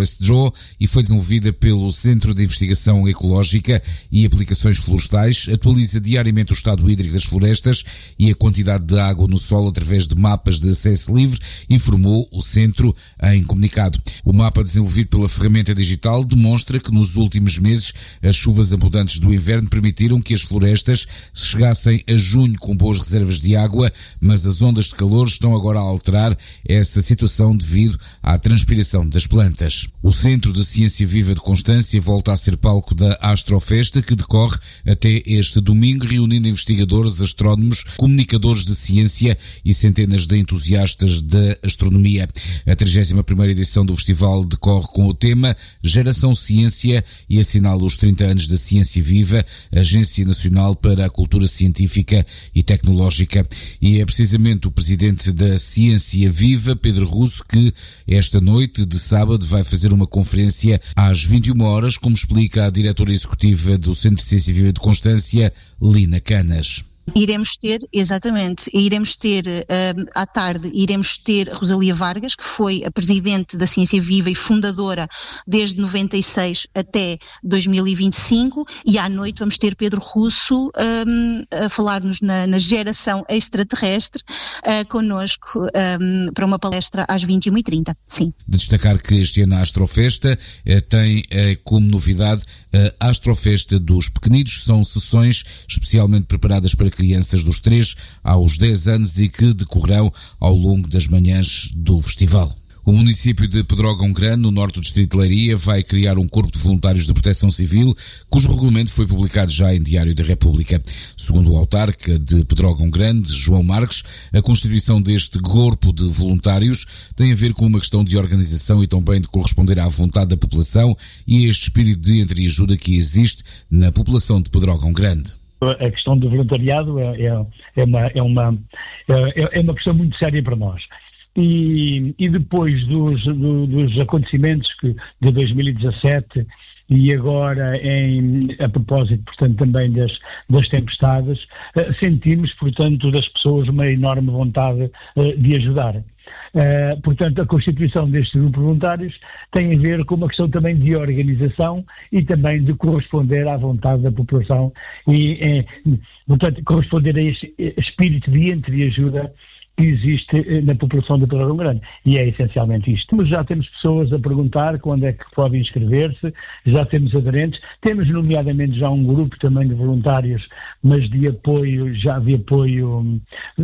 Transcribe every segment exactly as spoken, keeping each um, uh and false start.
ForestDraw e foi desenvolvida pelo Centro de Investigação Ecológica e Aplicações Florestais. Atualiza diariamente o estado hídrico das florestas e a quantidade de água no solo através de mapas de acesso livre, informou o Centro em comunicado. O mapa desenvolvido pela ferramenta digital demonstra que nos últimos meses as chuvas abundantes do inverno permitiram que as florestas chegassem a junho com boas reservas de água, mas as ondas de calor estão agora a alterar essa situação devido à transpiração das plantas. O Centro de Ciência Viva de Constância volta a ser palco da Astrofesta, que decorre até este domingo, reunindo investigadores, astrónomos, comunicadores de ciência e centenas de entusiastas da astronomia. A trigésima primeira edição do festival decorre com o tema Geração Ciência e assinala os trinta anos da Ciência Viva, Agência Nacional para a Cultura Científica e Tecnológica. E é precisamente o presidente da Ciência Viva, Pedro Russo, que esta noite de sábado vai fazer uma conferência às vinte e uma horas, como explica a diretora executiva do Centro de Ciência Viva de Constância, Lina Canas. Iremos ter, exatamente, iremos ter um, à tarde, iremos ter Rosalia Vargas, que foi a presidente da Ciência Viva e fundadora desde noventa e seis até dois mil e vinte e cinco, e à noite vamos ter Pedro Russo um, a falar-nos na, na geração extraterrestre uh, connosco um, para uma palestra às vinte e uma e trinta, sim. De destacar que este ano a Astrofesta eh, tem eh, como novidade a Astrofesta dos Pequeninos. São sessões especialmente preparadas para crianças dos três aos dez anos e que decorrerão ao longo das manhãs do festival. O município de Pedrógão Grande, no norte do distrito de Leiria, vai criar um corpo de voluntários de proteção civil, cujo regulamento foi publicado já em Diário da República. Segundo o autarca de Pedrógão Grande, João Marques, a constituição deste corpo de voluntários tem a ver com uma questão de organização e também de corresponder à vontade da população e a este espírito de entreajuda que existe na população de Pedrógão Grande. A questão do voluntariado é, é, é, uma, é, uma, é, é uma questão muito séria para nós. E, e depois dos, do, dos acontecimentos que, de dois mil e dezassete e agora em, a propósito, portanto, também das, das tempestades, sentimos, portanto, das pessoas uma enorme vontade de ajudar. Uh, portanto, a constituição deste grupo de voluntários tem a ver com uma questão também de organização e também de corresponder à vontade da população e, eh, portanto, corresponder a este espírito de entreajuda que existe na população de Pedrógão Grande, e é essencialmente isto. Mas já temos pessoas a perguntar quando é que podem inscrever-se, já temos aderentes, temos nomeadamente já um grupo também de voluntários, mas de apoio, já de apoio,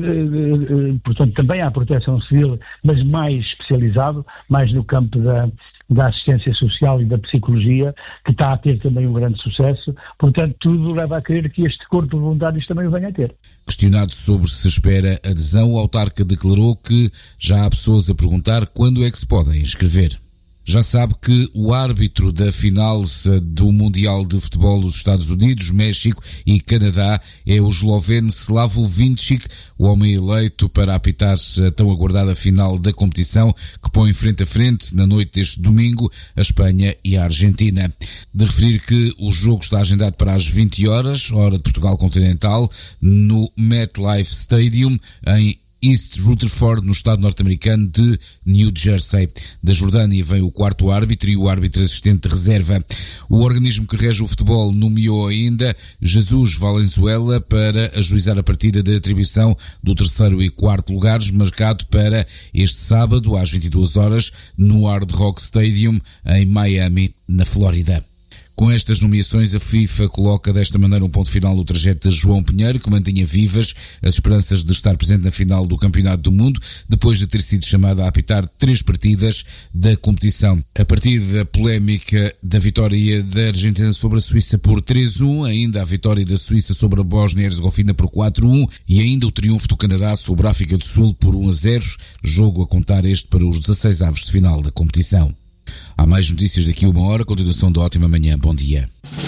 portanto, também à proteção civil, mas mais especializado, mais no campo da da assistência social e da psicologia, que está a ter também um grande sucesso. Portanto, tudo leva a crer que este corpo de voluntários também o venha a ter. Questionado sobre se espera adesão, o autarca declarou que já há pessoas a perguntar quando é que se podem inscrever. Já sabe que o árbitro da final do Mundial de Futebol dos Estados Unidos, México e Canadá é o esloveno Slavko Vincic, o homem eleito para apitar a tão aguardada final da competição que põe frente a frente, na noite deste domingo, a Espanha e a Argentina. De referir que o jogo está agendado para as vinte horas, hora de Portugal continental, no MetLife Stadium, em East Rutherford, no estado norte-americano de New Jersey. Da Jordânia vem o quarto árbitro e o árbitro assistente de reserva. O organismo que rege o futebol nomeou ainda Jesus Valenzuela para ajuizar a partida de atribuição do terceiro e quarto lugares, marcado para este sábado às vinte e duas horas no Hard Rock Stadium em Miami, na Flórida. Com estas nomeações, a FIFA coloca desta maneira um ponto final no trajeto de João Pinheiro, que mantinha vivas as esperanças de estar presente na final do Campeonato do Mundo, depois de ter sido chamado a apitar três partidas da competição. A partir da polémica da vitória da Argentina sobre a Suíça por três a um, ainda a vitória da Suíça sobre a Bósnia e Herzegovina por quatro a um e ainda o triunfo do Canadá sobre a África do Sul por um a zero, jogo a contar este para os dezasseis avos de final da competição. Há mais notícias daqui a uma hora, continuação da ótima manhã. Bom dia.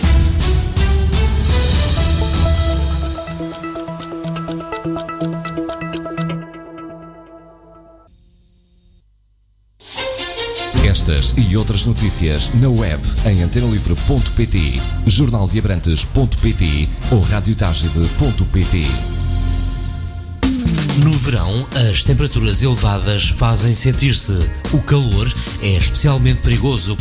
Estas e outras notícias na web em antena livre ponto pt, jornal de abrantes ponto pt ou rádio tagide ponto pt. No verão, as temperaturas elevadas fazem sentir-se. O calor é especialmente perigoso